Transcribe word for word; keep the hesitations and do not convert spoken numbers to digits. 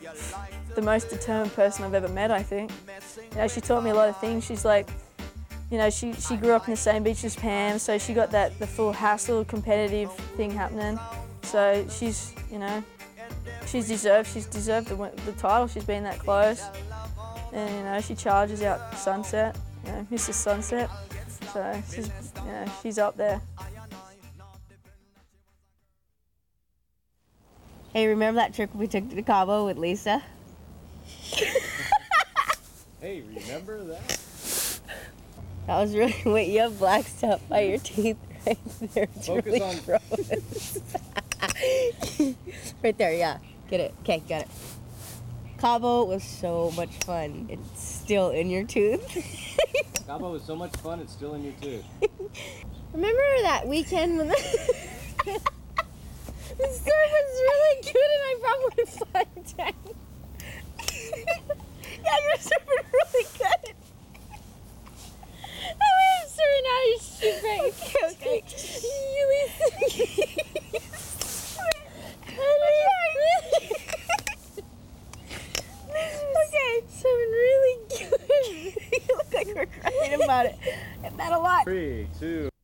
the most determined person I've ever met, I think. You know, she taught me a lot of things. She's like, you know, she, she grew up in the same beach as Pam, so she got that the full hassle, competitive thing happening. So she's, you know, she's deserved, she's deserved the, the title. She's been that close. And, you know, she charges out Sunset, you know, Missus Sunset. So she's, you know, she's up there. Hey, remember that trip we took to Cabo with Lisa? Hey, remember that? That was really, wait, you have black stuff by your teeth right there. It's Focus really on- gross. Right there, yeah. Get it. Okay, got it. Cabo was so much fun. It's still in your tooth. Cabo was so much fun, it's still in your tooth. Remember that weekend when the, the surf was really good and I probably would have fun time. Yeah, you're surfing really good. I mean, surfing out your shoe right. Okay, okay. You listen. Okay, surfing really good. You look like we're crying about it. It meant a lot. Three, two.